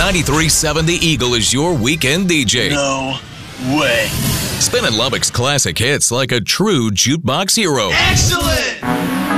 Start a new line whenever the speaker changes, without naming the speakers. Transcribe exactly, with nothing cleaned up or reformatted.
ninety-three point seven The Eagle is your weekend D J.
No way.
Spinning Lubbock's classic hits like a true jukebox hero.
Excellent!